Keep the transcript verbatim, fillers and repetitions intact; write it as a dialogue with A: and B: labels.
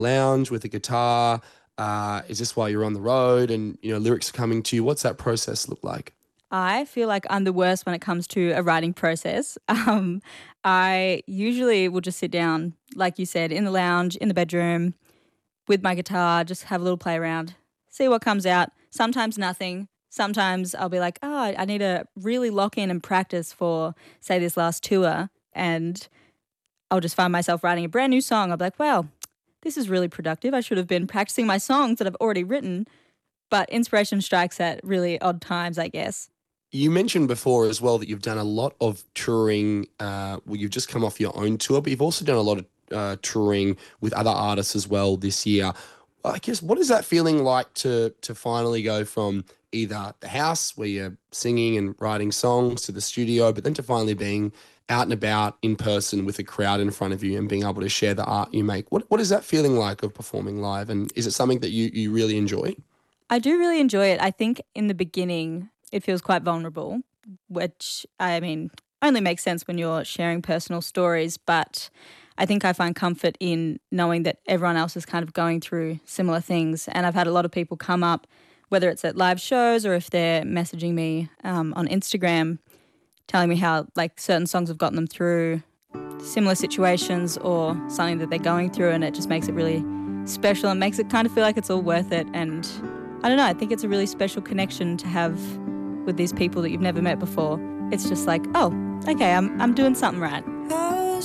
A: lounge with a guitar? Uh, is this while you're on the road and you know lyrics are coming to you? What's that process look like?
B: I feel like I'm the worst when it comes to a writing process. Um, I usually will just sit down, like you said, in the lounge, in the bedroom, with my guitar, just have a little play around, see what comes out. Sometimes nothing. Sometimes I'll be like, oh, I I need to really lock in and practice for, say, this last tour. And I'll just find myself writing a brand new song. I'll be like, wow, this is really productive. I should have been practicing my songs that I've already written. But inspiration strikes at really odd times, I guess.
A: You mentioned before as well that you've done a lot of touring. Uh, well, you've just come off your own tour, but you've also done a lot of uh, touring with other artists as well this year. I guess what is that feeling like to to finally go from either the house where you're singing and writing songs to the studio, but then to finally being out and about in person with a crowd in front of you and being able to share the art you make? What what is that feeling like of performing live? And is it something that you you really enjoy?
B: I do really enjoy it. I think in the beginning, it feels quite vulnerable, which I mean only makes sense when you're sharing personal stories. But I think I find comfort in knowing that everyone else is kind of going through similar things. And I've had a lot of people come up, whether it's at live shows or if they're messaging me um, on Instagram, telling me how like certain songs have gotten them through similar situations or something that they're going through, and it just makes it really special and makes it kind of feel like it's all worth it. And I don't know, I think it's a really special connection to have with these people that you've never met before. It's just like, oh, okay, I'm I'm doing something right.